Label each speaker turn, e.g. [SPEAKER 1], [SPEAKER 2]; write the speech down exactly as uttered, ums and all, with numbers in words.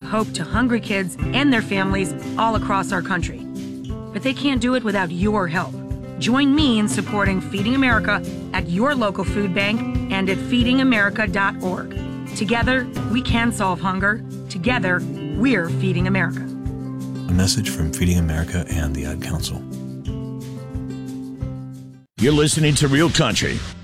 [SPEAKER 1] hope to hungry kids and their families all across our country. But they can't do it without your help. Join me in supporting Feeding America at your local food bank and at feeding america dot org. Together, we can solve hunger. Together, we're Feeding America.
[SPEAKER 2] A message from Feeding America and the Ad Council.
[SPEAKER 3] You're listening to Real Country